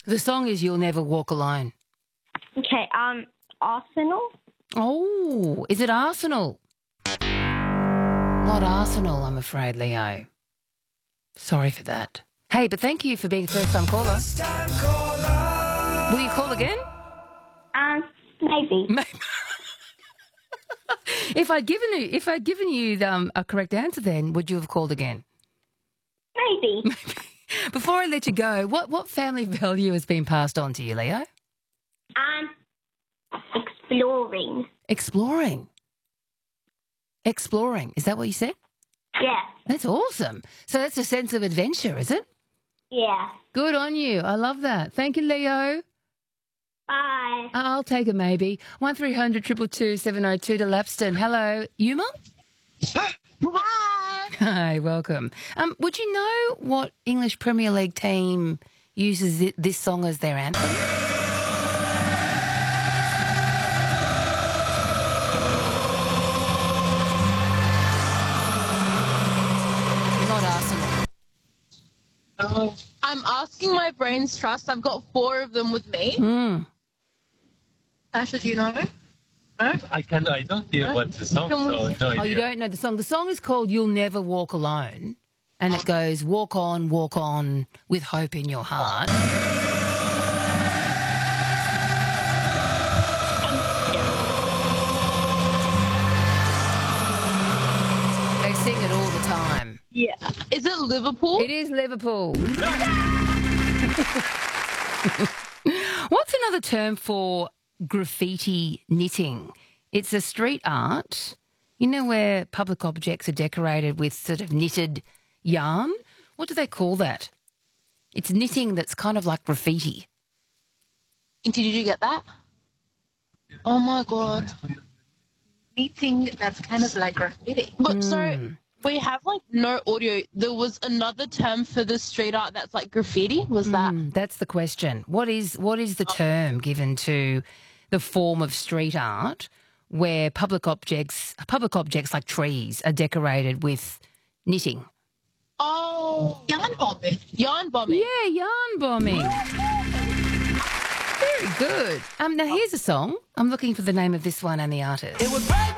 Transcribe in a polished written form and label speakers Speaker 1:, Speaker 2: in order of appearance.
Speaker 1: The song is You'll Never Walk Alone.
Speaker 2: Okay, Arsenal?
Speaker 1: Oh, is it Arsenal? Not Arsenal, I'm afraid, Leo. Sorry for that. Hey, but thank you for being the first-time caller. Will you call again?
Speaker 2: Maybe.
Speaker 1: If I'd given you a correct answer, then would you have called again?
Speaker 2: Maybe.
Speaker 1: Before I let you go, what family value has been passed on to you, Leo?
Speaker 2: Exploring.
Speaker 1: Exploring. Is that what you said?
Speaker 2: Yeah.
Speaker 1: That's awesome. So that's a sense of adventure, is it?
Speaker 2: Yeah.
Speaker 1: Good on you. I love that. Thank you, Leo.
Speaker 2: Bye.
Speaker 1: I'll take a maybe. 1300 222 702 to Lapston. Hello, Yuma?
Speaker 3: Hi.
Speaker 1: Hi, welcome. Would you know what English Premier League team uses this song as their anthem? Not Arsenal.
Speaker 3: I'm asking my brain's trust. I've got 4 of them with me. Asha, do you know? No?
Speaker 4: I don't hear what's the song, so no idea.
Speaker 1: Oh, you don't know the song? The song is called You'll Never Walk Alone, and it goes, walk on, with hope in your heart. They sing it all the time.
Speaker 3: Yeah. Is it Liverpool?
Speaker 1: It is Liverpool. What's another term for graffiti knitting? It's a street art, you know, where public objects are decorated with sort of knitted yarn. What do they call that? It's knitting that's kind of like graffiti.
Speaker 3: Did you get that? Oh, my God.
Speaker 5: Knitting that's kind of like graffiti.
Speaker 3: But so we have, like, no audio. There was another term for the street art that's like graffiti. Was that?
Speaker 1: That's the question. What is the term given to the form of street art where public objects like trees are decorated with knitting?
Speaker 3: Oh.
Speaker 5: Yarn bombing.
Speaker 3: Yarn bombing.
Speaker 1: Yeah, yarn bombing. Very good. Now here's a song. I'm looking for the name of this one and the artist.